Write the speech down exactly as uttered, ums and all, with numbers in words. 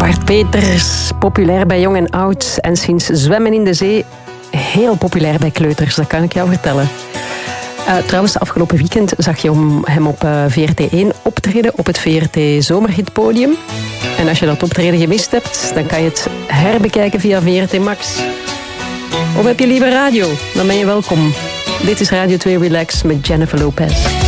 Bart Peters, populair bij jong en oud. En sinds Zwemmen in de Zee heel populair bij kleuters, dat kan ik jou vertellen. Uh, trouwens, afgelopen weekend zag je hem op uh, V R T één optreden op het V R T Zomerhitpodium. En als je dat optreden gemist hebt, dan kan je het herbekijken via V R T Max. Of heb je liever radio? Dan ben je welkom. Dit is Radio twee Relax met Jennifer Lopez.